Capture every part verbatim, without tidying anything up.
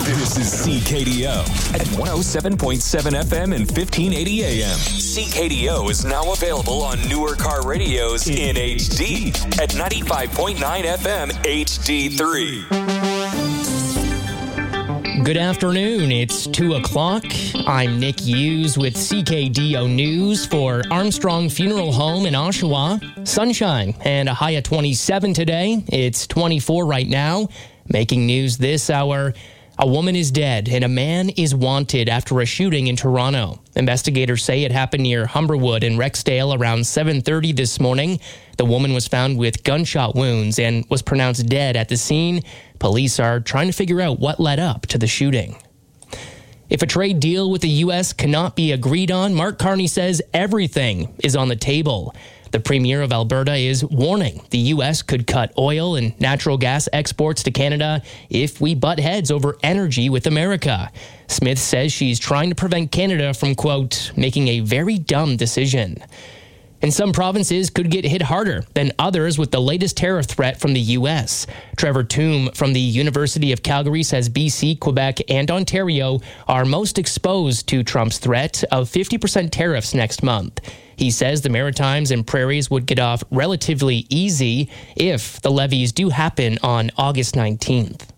This is C K D O at one oh seven point seven F M and fifteen eighty A M. C K D O is now available on newer car radios in H D at ninety-five point nine F M H D three. Good afternoon. It's two o'clock. I'm Nick Hughes with C K D O News for Armstrong Funeral Home in Oshawa. Sunshine and a high of twenty-seven today. It's twenty-four right now. Making news this hour. A woman is dead and a man is wanted after a shooting in Toronto. Investigators say it happened near Humberwood in Rexdale around seven thirty this morning. The woman was found with gunshot wounds and was pronounced dead at the scene. Police are trying to figure out what led up to the shooting. If a trade deal with the U S cannot be agreed on, Mark Carney says everything is on the table. The Premier of Alberta is warning the U S could cut oil and natural gas exports to Canada if we butt heads over energy with America. Smith says she's trying to prevent Canada from, quote, making a very dumb decision. And some provinces could get hit harder than others with the latest tariff threat from the U S. Trevor Toome from the University of Calgary says B C, Quebec, and Ontario are most exposed to Trump's threat of fifty percent tariffs next month. He says the Maritimes and Prairies would get off relatively easy if the levies do happen on August nineteenth.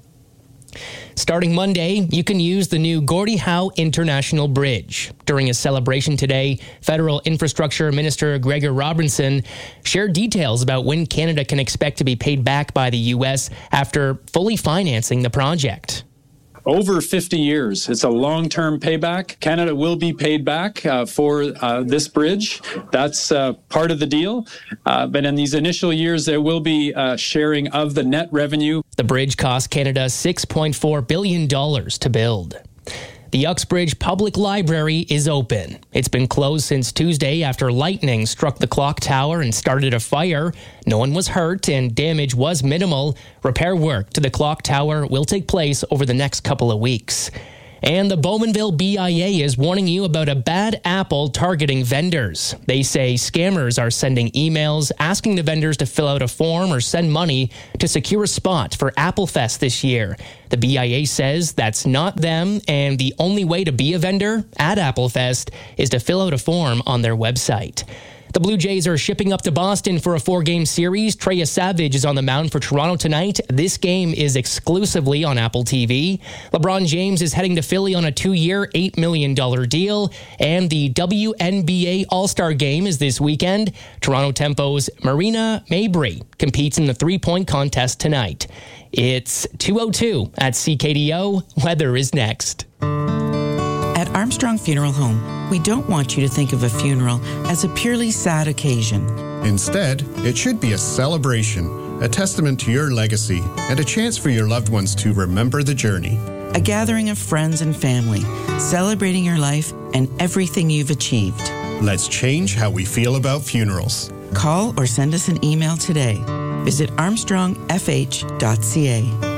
Starting Monday, you can use the new Gordie Howe International Bridge. During a celebration today, Federal Infrastructure Minister Gregor Robertson shared details about when Canada can expect to be paid back by the U S after fully financing the project. Over fifty years. It's a long-term payback. Canada will be paid back uh, for uh, this bridge. That's uh, part of the deal. Uh, but in these initial years, there will be uh, sharing of the net revenue. The bridge cost Canada six point four billion dollars to build. The Uxbridge Public Library is open. It's been closed since Tuesday after lightning struck the clock tower and started a fire. No one was hurt and damage was minimal. Repair work to the clock tower will take place over the next couple of weeks. And the Bowmanville B I A is warning you about a bad apple targeting vendors. They say scammers are sending emails asking the vendors to fill out a form or send money to secure a spot for Applefest this year. The B I A says that's not them, and the only way to be a vendor at Applefest is to fill out a form on their website. The Blue Jays are shipping up to Boston for a four-game series. Traya Savage is on the mound for Toronto tonight. This game is exclusively on Apple T V. LeBron James is heading to Philly on a two-year, eight million dollars deal. And the W N B A All-Star Game is this weekend. Toronto Tempo's Marina Mabrey competes in the three-point contest tonight. It's two oh two at C K D O. Weather is next. At Armstrong Funeral Home, we don't want you to think of a funeral as a purely sad occasion. Instead, it should be a celebration, a testament to your legacy, and a chance for your loved ones to remember the journey. A gathering of friends and family, celebrating your life and everything you've achieved. Let's change how we feel about funerals. Call or send us an email today. Visit armstrong f h dot c a.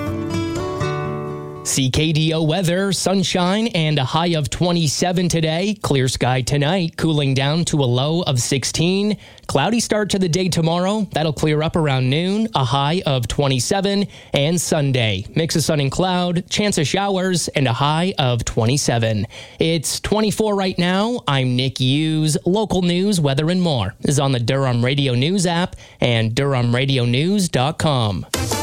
C K D O weather, sunshine and a high of twenty-seven today. Clear sky tonight, cooling down to a low of sixteen. Cloudy start to the day tomorrow. That'll clear up around noon, a high of twenty-seven. And Sunday, mix of sun and cloud, chance of showers, and a high of twenty-seven. It's twenty-four right now. I'm Nick Hughes. Local news, weather, and more is on the Durham Radio News app and durham radio news dot com.